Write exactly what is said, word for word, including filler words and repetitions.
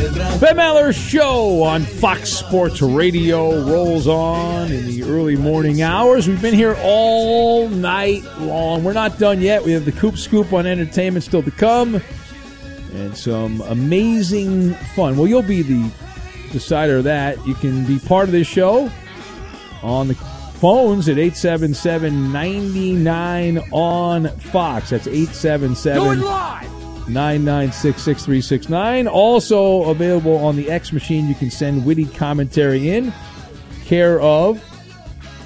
Ben Maller Show on Fox Sports Radio rolls on in the early morning hours. We've been here all night long. We're not done yet. We have the Coop Scoop on entertainment still to come and some amazing fun. Well, you'll be the decider of that. You can be part of this show on the phones at eight seven seven, nine nine on Fox. That's eight seven seven, nine nine six, six three six nine. Also available on the X machine. You can send witty commentary in, care of